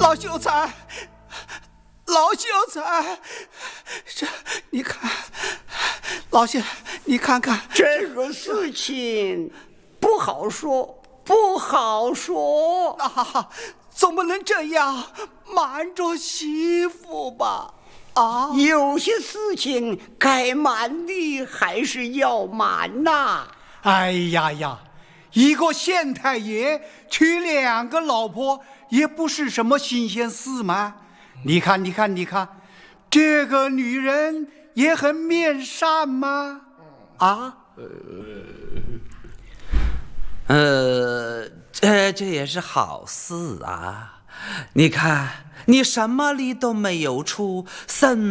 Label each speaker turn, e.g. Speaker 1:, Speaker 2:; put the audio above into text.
Speaker 1: 老秀才，老秀才，这你看，老秀，你看看
Speaker 2: 这个事情不好说，不好说
Speaker 1: 啊！总不能这样瞒着媳妇吧？啊，
Speaker 2: 有些事情该瞒的还是要瞒呐。
Speaker 1: 哎呀呀，一个县太爷娶2个老婆，也不是什么新鲜事嘛。你看，你看，你看，这个女人也很面善吗？啊？
Speaker 3: 这也是好事啊。你看，你什么力都没有出，